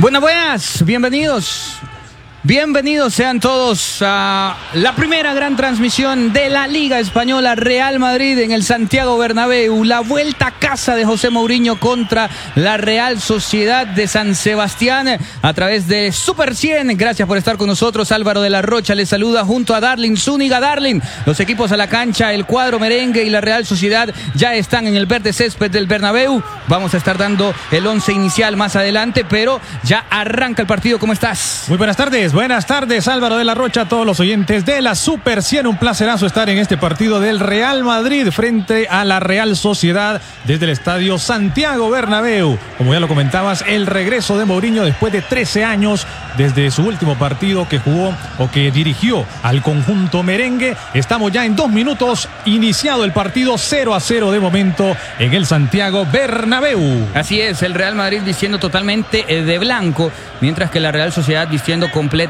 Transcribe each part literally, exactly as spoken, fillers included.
Buenas, buenas, bienvenidos. Bienvenidos sean todos a la primera gran transmisión de la Liga Española. Real Madrid en el Santiago Bernabéu. La vuelta a casa de José Mourinho contra la Real Sociedad de San Sebastián a través de Super cien. Gracias por estar con nosotros. Álvaro de la Rocha les saluda junto a Darling Zúñiga. Darling, los equipos a la cancha, el cuadro merengue y la Real Sociedad ya están en el verde césped del Bernabéu. Vamos a estar dando el once inicial más adelante, pero ya arranca el partido. ¿Cómo estás? Muy buenas tardes. Buenas tardes, Álvaro de la Rocha, a todos los oyentes de la Super cien. Un placerazo estar en este partido del Real Madrid frente a la Real Sociedad desde el estadio Santiago Bernabéu. Como ya lo comentabas, el regreso de Mourinho después de trece años desde su último partido que jugó o que dirigió al conjunto merengue. Estamos ya en dos minutos, iniciado el partido, cero a cero de momento en el Santiago Bernabéu. Así es, el Real Madrid vistiendo totalmente de blanco, mientras que la Real Sociedad vistiendo completamente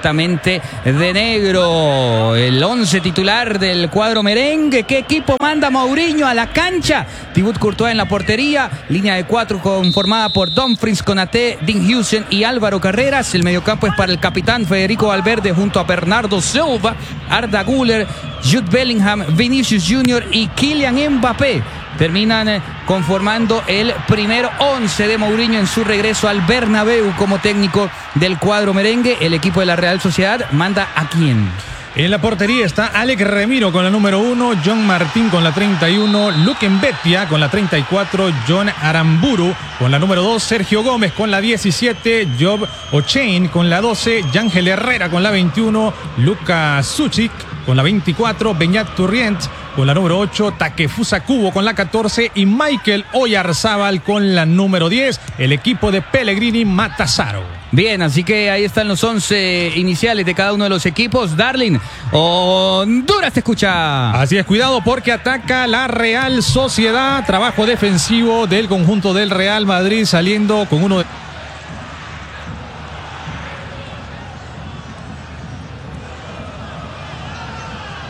de negro. El once titular del cuadro merengue. ¿Qué equipo manda Mourinho a la cancha? Thibaut Courtois en la portería, línea de cuatro conformada por Dumfries, Konaté, Dean Huijsen y Álvaro Carreras. El mediocampo es para el capitán Federico Valverde junto a Bernardo Silva, Arda Güler, Jude Bellingham, Vinicius Junior y Kylian Mbappé. Terminan conformando el primer once de Mourinho en su regreso al Bernabéu como técnico del cuadro merengue. El equipo de la Real Sociedad manda ¿a quién? En la portería está Alex Remiro con la número uno, John Martín con la treinta y uno, Luke Mbetia con la treinta y cuatro, John Aramburu con la número dos, Sergio Gómez con la diecisiete, Job Ochain con la doce, Yángel Herrera con la veintiuno, Luka Sucic con la veinticuatro, Beñat Turrient con la número ocho, Takefusa Kubo con la catorce y Michael Oyarzábal con la número diez, el equipo de Pellegrini Matassaro. Bien, así que ahí están los once iniciales de cada uno de los equipos. Darling, Honduras te escucha. Así es, cuidado porque ataca la Real Sociedad. Trabajo defensivo del conjunto del Real Madrid saliendo con uno de...